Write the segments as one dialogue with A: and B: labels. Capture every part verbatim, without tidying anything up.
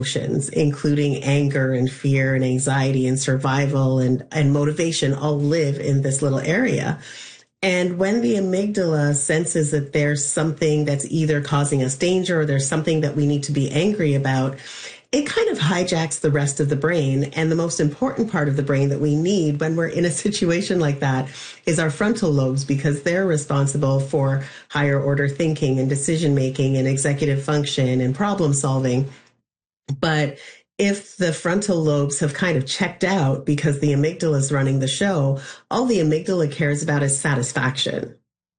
A: emotions, including anger and fear and anxiety and survival and, and motivation, all live in this little area. And when the amygdala senses that there's something that's either causing us danger or there's something that we need to be angry about, it kind of hijacks the rest of the brain. And the most important part of the brain that we need when we're in a situation like that is our frontal lobes, because they're responsible for higher order thinking and decision making and executive function and problem solving. But if the frontal lobes have kind of checked out because the amygdala is running the show, all the amygdala cares about is satisfaction.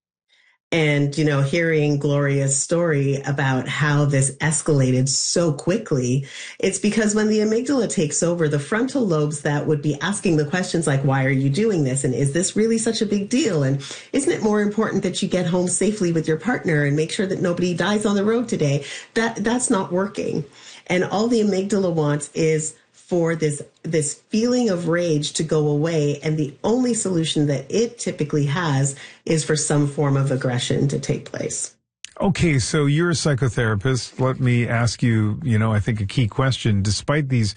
A: And, you know, hearing Gloria's story about how this escalated so quickly, it's because when the amygdala takes over, the frontal lobes that would be asking the questions like, why are you doing this? And is this really such a big deal? And isn't it more important that you get home safely with your partner and make sure that nobody dies on the road today? That that's not working. And all the amygdala wants is for this this feeling of rage to go away. And the only solution that it typically has is for some form of aggression to take place.
B: Okay, so you're a psychotherapist. Let me ask you, you know, I think a key question. Despite these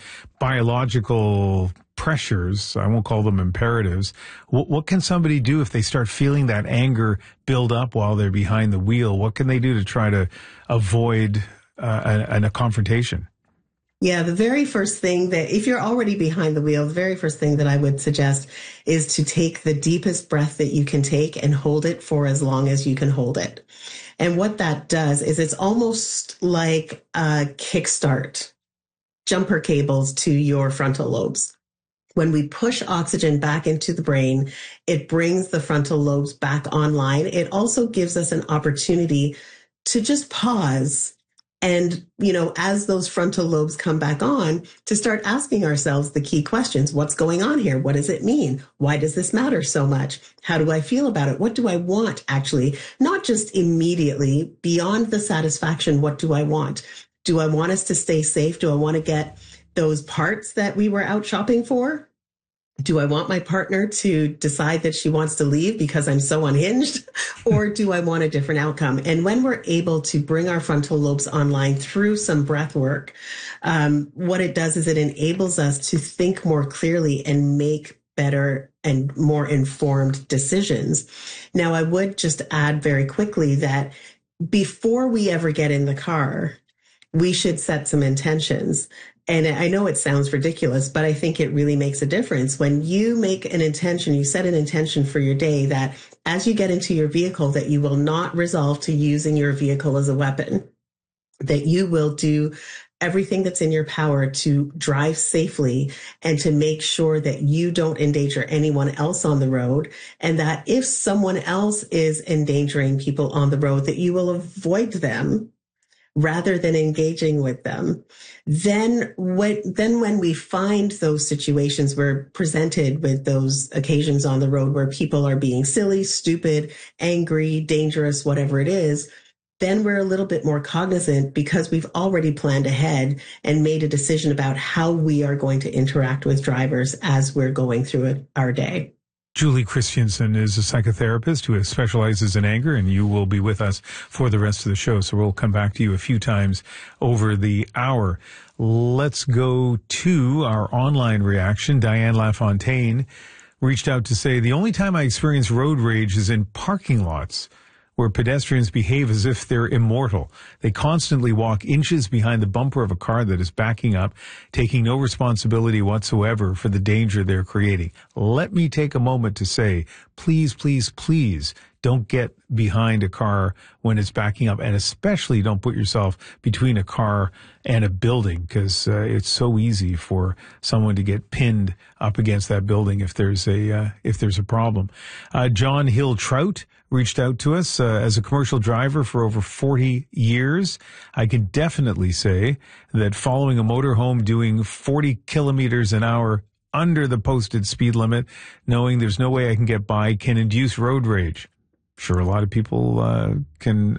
B: biological pressures, I won't call them imperatives, what, what can somebody do if they start feeling that anger build up while they're behind the wheel? What can they do to try to avoid uh, a, a confrontation?
A: Yeah, the very first thing that, if you're already behind the wheel, the very first thing that I would suggest is to take the deepest breath that you can take and hold it for as long as you can hold it. And what that does is it's almost like a kickstart, jumper cables to your frontal lobes. When we push oxygen back into the brain, it brings the frontal lobes back online. It also gives us an opportunity to just pause. And, you know, as those frontal lobes come back on, to start asking ourselves the key questions. What's going on here? What does it mean? Why does this matter so much? How do I feel about it? What do I want, actually? Not just immediately, beyond the satisfaction, what do I want? Do I want us to stay safe? Do I want to get those parts that we were out shopping for? Do I want my partner to decide that she wants to leave because I'm so unhinged? Or do I want a different outcome? And when we're able to bring our frontal lobes online through some breath work, um, what it does is it enables us to think more clearly and make better and more informed decisions. Now, I would just add very quickly that before we ever get in the car, we should set some intentions. And I know it sounds ridiculous, but I think it really makes a difference. When you make an intention, you set an intention for your day that as you get into your vehicle, that you will not resolve to using your vehicle as a weapon, that you will do everything that's in your power to drive safely and to make sure that you don't endanger anyone else on the road. And that if someone else is endangering people on the road, that you will avoid them rather than engaging with them. Then when, then when we find those situations, we're presented with those occasions on the road where people are being silly, stupid, angry, dangerous, whatever it is, then we're a little bit more cognizant because we've already planned ahead and made a decision about how we are going to interact with drivers as we're going through it, our day.
B: Julie Christensen is a psychotherapist who specializes in anger, and you will be with us for the rest of the show. So we'll come back to you a few times over the hour. Let's go to our online reaction. Diane LaFontaine reached out to say, the only time I experience road rage is in parking lots where pedestrians behave as if they're immortal. They constantly walk inches behind the bumper of a car that is backing up, taking no responsibility whatsoever for the danger they're creating. Let me take a moment to say, please, please, please don't get behind a car when it's backing up, and especially don't put yourself between a car and a building, because uh, it's so easy for someone to get pinned up against that building if there's a uh, if there's a problem. Uh, John Hill Trout reached out to us. Uh, as a commercial driver for over forty years, I can definitely say that following a motorhome doing forty kilometers an hour under the posted speed limit, knowing there's no way I can get by, can induce road rage. Sure, a lot of people uh, can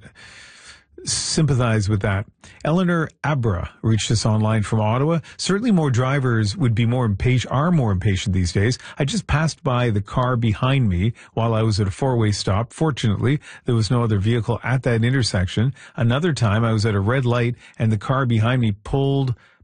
B: sympathize with that. Eleanor Abra reached us online from Ottawa. Certainly more drivers would be more impatient, are more impatient these days. I just passed by the car behind me while I was at a four-way stop. Fortunately, there was no other vehicle at that intersection. Another time I was at a red light and the car behind me pulled